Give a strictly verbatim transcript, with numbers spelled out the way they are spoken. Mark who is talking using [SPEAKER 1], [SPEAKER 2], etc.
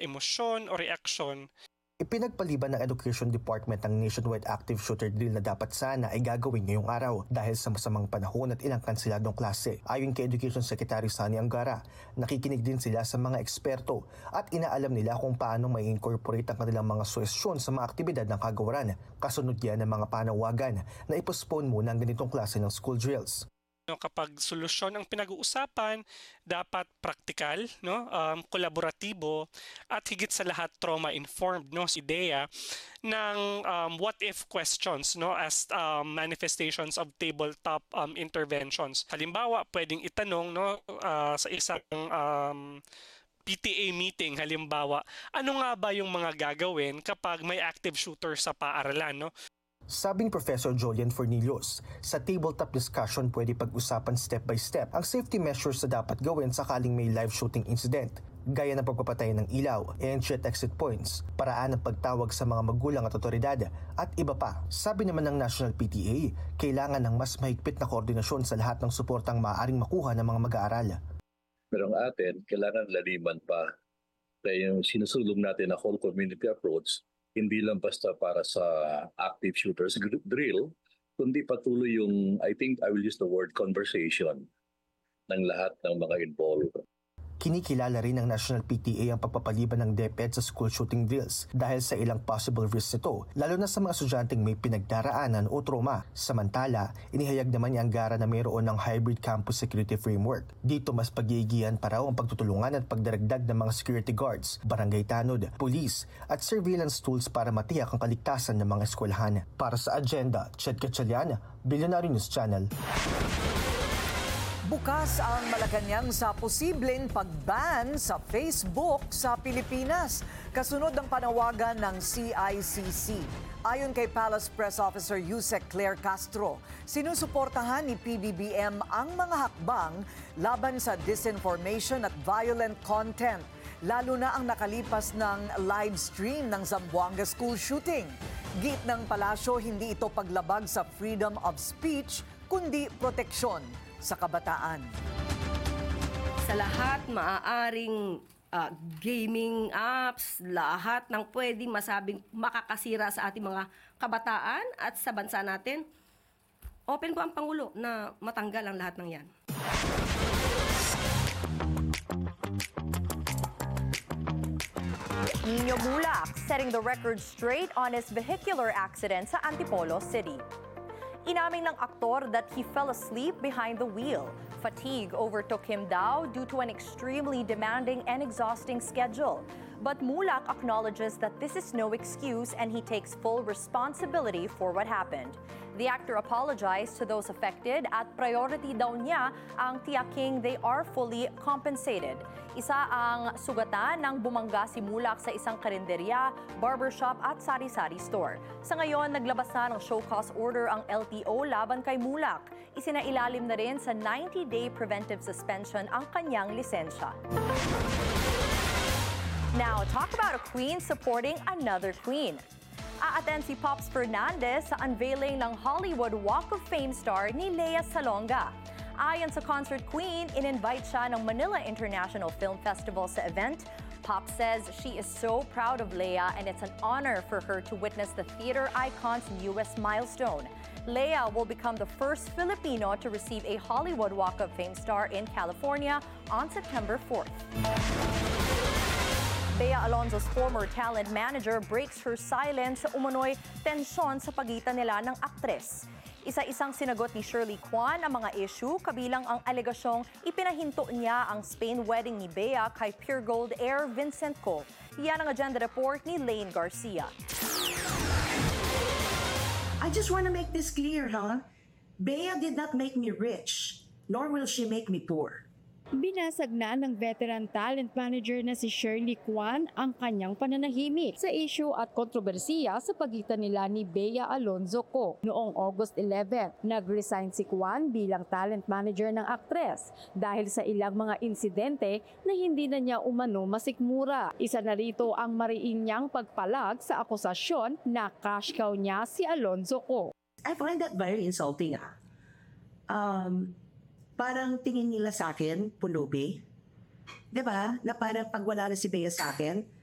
[SPEAKER 1] emosyon o reaksyon.
[SPEAKER 2] Ipinagpaliban ng Education Department ang nationwide active shooter drill na dapat sana ay gagawin ngayong araw dahil sa masamang panahon at ilang kanseladong klase. Ayon kay Education Secretary Sani Angara, nakikinig din sila sa mga eksperto at inaalam nila kung paano may incorporate ang kanilang mga suhestyon sa mga aktibidad ng kagawaran. Kasunod yan ng mga panawagan na ipostpone muna ang ganitong klase ng school drills.
[SPEAKER 1] No, kapag solusyon ang pinag-uusapan, dapat praktikal, no, um, kolaboratibo at higit sa lahat trauma-informed, no, ideya ng um, what-if questions, no, as um, manifestations of tabletop um, interventions. Halimbawa, pwedeng itanong, no, uh, sa isang um, P T A meeting, halimbawa, ano nga ba yung mga gagawin kapag may active shooter sa paaralan, no?
[SPEAKER 2] Sabing Professor Jolian Fornillos, sa tabletop discussion pwede pag-usapan step by step ang safety measures na dapat gawin sakaling may live shooting incident, gaya ng pagpapatay ng ilaw, entry at exit points, paraan ng pagtawag sa mga magulang at otoridad, at iba pa. Sabi naman ng National P T A, kailangan ng mas mahigpit na koordinasyon sa lahat ng suportang maaaring makuha ng mga mag-aaral.
[SPEAKER 3] Pero ang atin, kailangan laliman pa. Kaya yung sinusulong natin na whole community approach, hindi lang basta para sa active shooters drill, kundi patuloy yung, I think I will use the word conversation ng lahat ng mga involved.
[SPEAKER 2] Kinikilala rin ng National P T A ang pagpapaliban ng DepEd sa school shooting drills dahil sa ilang possible risks nito, lalo na sa mga estudyanteng may pinagdaraanan o trauma. Samantala, inihayag naman ni Angara na mayroon ng hybrid campus security framework. Dito mas pag-iigihan pa raw ang pagtutulungan at pagdaragdag ng mga security guards, barangay tanod, police at surveillance tools para matiyak ang kaligtasan ng mga eskwelahan. Para sa Agenda, Ched Gatchalian, Billionaire News Channel.
[SPEAKER 4] Bukas ang Malacanang sa posibleng pag-ban sa Facebook sa Pilipinas, kasunod ng panawagan ng C I C C. Ayon kay Palace Press Officer Yusek Claire Castro, sinusuportahan ni P B B M ang mga hakbang laban sa disinformation at violent content, lalo na ang nakalipas ng live stream ng Zamboanga school shooting. Git ng palasyo, hindi ito paglabag sa freedom of speech, kundi proteksyon sa kabataan.
[SPEAKER 5] Sa lahat maaaring uh, gaming apps, lahat ng pwedeng masabing makakasira sa ating mga kabataan at sa bansa natin, open po ang Pangulo na matanggal ang lahat ng yan.
[SPEAKER 6] Nino Mulak setting the record straight on his vehicular accident sa Antipolo City. Inamin ng aktor that he fell asleep behind the wheel. Fatigue overtook him daw due to an extremely demanding and exhausting schedule. But Mulak acknowledges that this is no excuse and he takes full responsibility for what happened. The actor apologized to those affected at priority daw niya ang tiyaking they are fully compensated. Isa ang sugatan ng bumangga si Mulak sa isang karinderya, barbershop at sari-sari store. Sa ngayon, naglabas na ng show cause order ang L T O laban kay Mulak. Isinailalim na rin sa ninety-day preventive suspension ang kanyang lisensya. Now, talk about a queen supporting another queen. A-attend si Pops Fernandez sa unveiling ng Hollywood Walk of Fame star ni Lea Salonga. Ayon sa concert queen, in-invite siya ng Manila International Film Festival sa event. Pop says she is so proud of Lea and it's an honor for her to witness the theater icon's newest milestone. Lea will become the first Filipino to receive a Hollywood Walk of Fame star in California on September fourth. Bea Alonzo's former talent manager breaks her silence sa umano'y tensyon sa pagitan nila ng aktres. Isa-isang sinagot ni Shirley Kwan ang mga issue, kabilang ang alegasyong ipinahinto niya ang Spain wedding ni Bea kay Pure Gold heir Vincent Co. Yan ang agenda report ni Lane Garcia.
[SPEAKER 7] I just want to make this clear, huh? Bea did not make me rich, nor will she make me poor.
[SPEAKER 8] Binasag na ng veteran talent manager na si Shirley Kwan ang kanyang pananahimik sa issue at kontrobersiya sa pagitan nila ni Bea Alonzo Co. Noong August eleventh, nag-resign si Kwan bilang talent manager ng aktres dahil sa ilang mga insidente na hindi na niya umano masikmura. Isa na rito ang mariin niyang pagpalag sa akusasyon na cash cow niya si Alonzo Co.
[SPEAKER 7] I find that very insulting. Ah. Um... Parang tingin nila sa akin, pulubi. Diba? Na parang pag wala na si Bea sa akin,